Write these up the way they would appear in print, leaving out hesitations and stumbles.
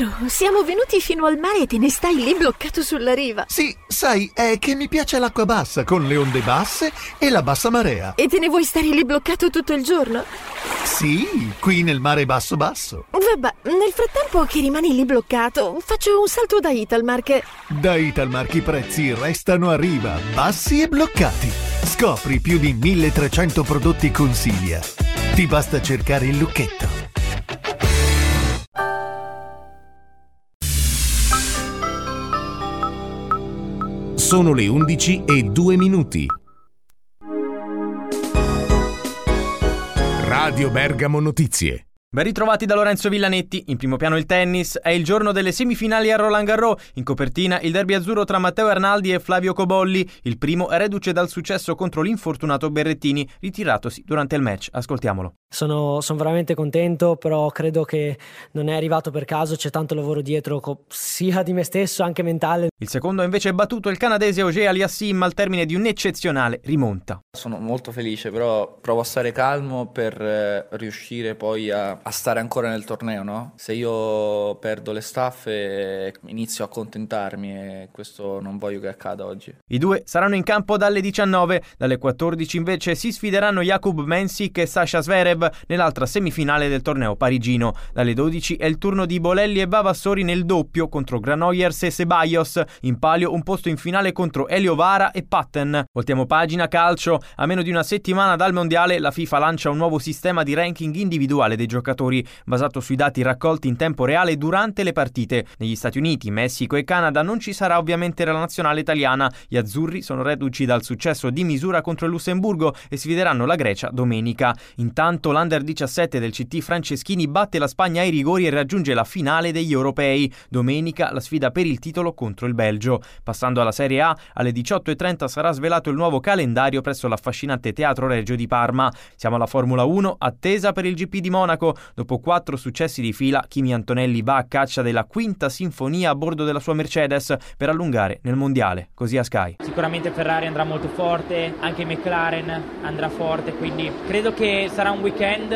Davvero? Siamo venuti fino al mare e te ne stai lì bloccato sulla riva. Sì, sai, è che mi piace l'acqua bassa, con le onde basse e la bassa marea. E te ne vuoi stare lì bloccato tutto il giorno? Sì, qui nel mare basso. Vabbè, nel frattempo che rimani lì bloccato, faccio un salto da Italmar che... Da Italmar i prezzi restano a riva, bassi e bloccati. Scopri più di 1300 prodotti Consiglia. Ti basta cercare il lucchetto. Sono le 11:02. Radio Bergamo Notizie. Ben ritrovati da Lorenzo Villanetti. In primo piano il tennis. È il giorno delle semifinali a Roland Garros. In copertina il derby azzurro tra Matteo Arnaldi e Flavio Cobolli. Il primo è reduce dal successo contro l'infortunato Berrettini, ritiratosi durante il match. Ascoltiamolo. Sono veramente contento, però credo che non è arrivato per caso, c'è tanto lavoro dietro, sia di me stesso, anche mentale. Il secondo ha invece battuto il canadese Auger Aliassime al termine di un'eccezionale rimonta. Sono molto felice, però provo a stare calmo per riuscire poi a stare ancora nel torneo, no? Se io perdo le staffe inizio a accontentarmi e questo non voglio che accada oggi. I due saranno in campo dalle 19, dalle 14 invece si sfideranno Jakub Mensik e Sasha Zverev nell'altra semifinale del torneo parigino. Dalle 12 è il turno di Bolelli e Vavassori nel doppio contro Granollers e Ceballos. In palio un posto in finale contro Elio Vara e Patten. Voltiamo pagina calcio. A meno di una settimana dal mondiale la FIFA lancia un nuovo sistema di ranking individuale dei giocatori basato sui dati raccolti in tempo reale durante le partite. Negli Stati Uniti, Messico e Canada non ci sarà ovviamente la nazionale italiana. Gli azzurri sono reduci dal successo di misura contro il Lussemburgo e sfideranno la Grecia domenica. Intanto l'Under 17 del CT Franceschini batte la Spagna ai rigori e raggiunge la finale degli europei. Domenica la sfida per il titolo contro il Belgio. Passando alla Serie A, alle 18:30 sarà svelato il nuovo calendario presso l'affascinante Teatro Regio di Parma. Siamo alla Formula 1, attesa per il GP di Monaco. Dopo 4 successi di fila, Kimi Antonelli va a caccia della quinta sinfonia a bordo della sua Mercedes per allungare nel mondiale. Così a Sky. Sicuramente Ferrari andrà molto forte, anche McLaren andrà forte, quindi credo che sarà un weekend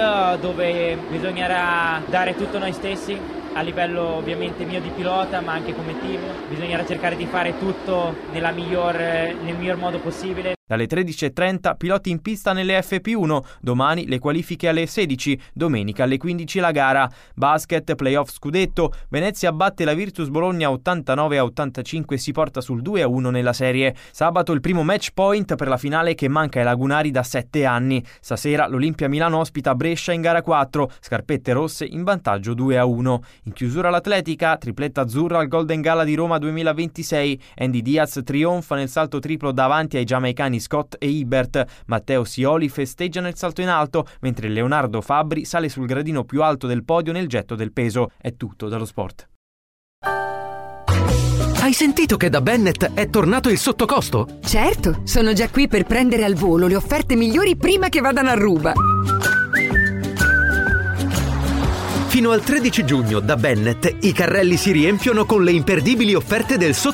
dove bisognerà dare tutto noi stessi a livello ovviamente mio di pilota, ma anche come team. Bisognerà cercare di fare tutto nel miglior modo possibile. Dalle 13:30 piloti in pista nelle FP1, domani le qualifiche alle 16, domenica alle 15 la gara. Basket, playoff scudetto, Venezia batte la Virtus Bologna 89-85 e si porta sul 2-1 nella serie. Sabato il primo match point per la finale che manca ai lagunari da 7 anni. Stasera l'Olimpia Milano ospita Brescia in gara 4, scarpette rosse in vantaggio 2-1. In chiusura l'atletica, tripletta azzurra al Golden Gala di Roma 2026, Andy Diaz trionfa nel salto triplo davanti ai giamaicani Scott e Ibert. Matteo Sioli festeggia nel salto in alto, mentre Leonardo Fabbri sale sul gradino più alto del podio nel getto del peso. È tutto dallo sport. Hai sentito che da Bennett è tornato il sottocosto? Certo, sono già qui per prendere al volo le offerte migliori prima che vadano a ruba. Fino al 13 giugno da Bennett i carrelli si riempiono con le imperdibili offerte del sottocosto.